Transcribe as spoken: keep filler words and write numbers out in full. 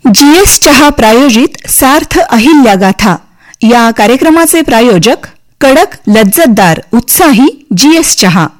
GS चहा प्रायोजित सार्थ अहिल्या गाथा या कार्यक्रमाचे प्रायोजक कडक लज्जतदार उत्साही जीएस चहा.